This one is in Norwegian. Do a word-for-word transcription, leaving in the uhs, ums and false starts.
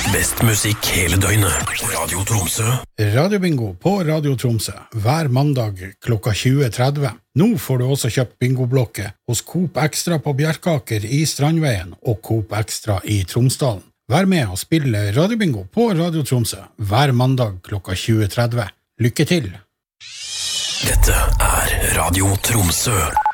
Best musikk hele døgnet. Radio Tromsø. Radiobingo på Radio Tromsø. Hver mandag klokka tjue tretti. Nå får du også kjøpt bingoblokke hos Coop Extra på Bjerkaker i Strandveien og Coop Extra i Tromsdalen. Vær med og spille Radiobingo på Radio Tromsø. Hver mandag klokka tjue tretti. Lykke til! Dette er Radio Tromsø.